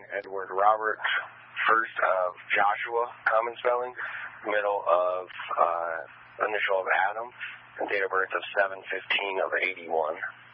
Edward Robert, first of Joshua, common spelling, middle of initial of Adam, and date of birth of 7/15 of 81.